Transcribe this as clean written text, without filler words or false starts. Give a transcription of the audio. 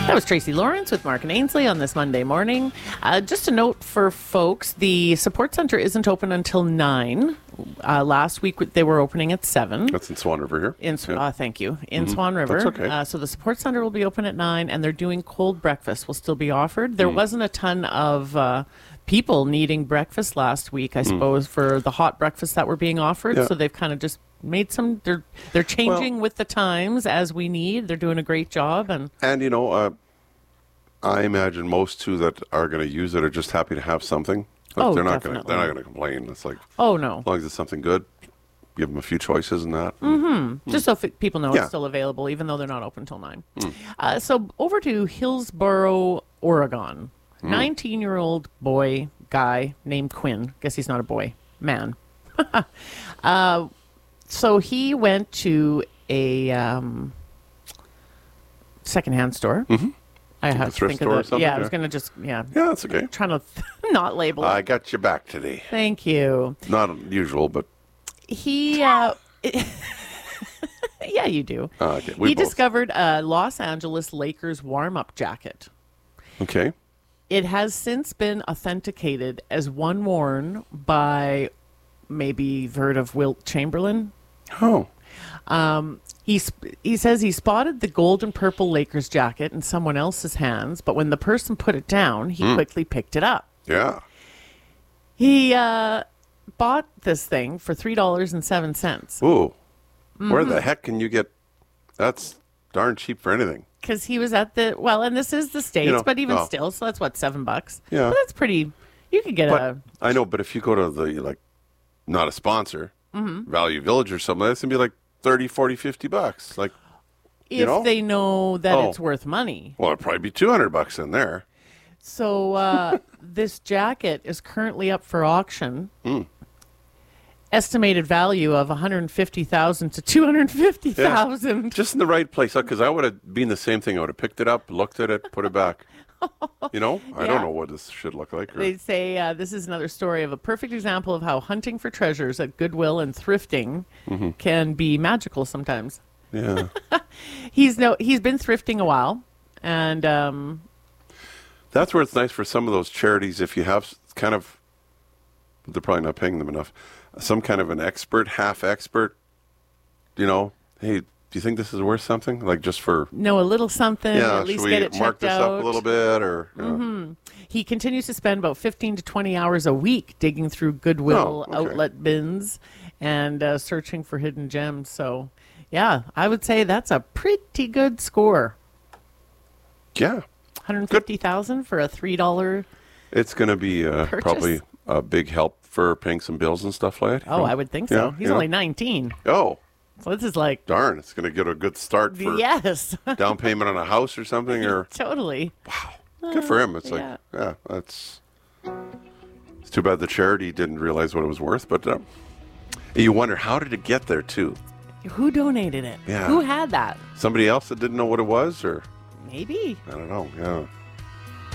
That was Tracy Lawrence with Mark and Ainsley on this Monday morning. Just a note for folks, the support center isn't open until 9. Last week they were opening at 7. That's in Swan River here. Thank you. In Swan River. That's okay. So the support center will be open at 9, and they're doing cold breakfast will still be offered. There wasn't a ton of people needing breakfast last week, I suppose, for the hot breakfasts that were being offered. Yeah. So they've kind of just made some. They're changing with the times as we need. They're doing a great job, and I imagine most too that are going to use it are just happy to have something. Like they're not going to complain. It's like, oh no, as long as it's something good, give them a few choices and that. Just so people know it's still available, even though they're not open till 9. So over to Hillsboro, Oregon. 19-year-old guy named Quinn. Guess he's not a boy, man. So he went to a secondhand store. I have to think of store or that. something, Yeah, I yeah. was going to just, Yeah, that's okay. trying to not label it. I got your back today. Thank you. Not unusual, but He, yeah, you do. okay. He discovered a Los Angeles Lakers warm-up jacket. Okay. It has since been authenticated as one worn by, maybe you've heard of Wilt Chamberlain. Oh. He says he spotted the gold and purple Lakers jacket in someone else's hands, but when the person put it down, he quickly picked it up. Yeah. He bought this thing for $3.07. Ooh. Where the heck can you get? That's darn cheap for anything. Because he was at and this is the States, but even still, so that's what, $7? Yeah. But that's pretty, you could get I know, but if you go to the, not a sponsor, Value Village or something, that's going to be like 30, 40, $50. Like, if they know that it's worth money. Well, it'd probably be $200 in there. So this jacket is currently up for auction. Estimated value of $150,000 to $250,000. Yeah. Just in the right place, because I would have been the same thing. I would have picked it up, looked at it, put it back. I don't know what this should look like. They say this is another story of a perfect example of how hunting for treasures at Goodwill and thrifting can be magical sometimes. Yeah. He's been thrifting a while, and that's where it's nice for some of those charities if you have kind of, they're probably not paying them enough, some kind of an expert, half expert, hey, do you think this is worth something? Like just for... know a little something, at least get it checked out. Mark this up a little bit? Or He continues to spend about 15 to 20 hours a week digging through Goodwill outlet bins and searching for hidden gems. So, yeah, I would say that's a pretty good score. Yeah. $150,000 for a $3 It's going to be probably a big help for paying some bills and stuff like that. Oh, I would think so. He's only 19. Oh. So this is like... Darn, it's going to get a good start for down payment on a house or something. Or Totally. Wow. Good for him. It's it's too bad the charity didn't realize what it was worth. But you wonder, how did it get there, too? Who donated it? Yeah. Who had that? Somebody else that didn't know what it was? Or Maybe. I don't know. Yeah.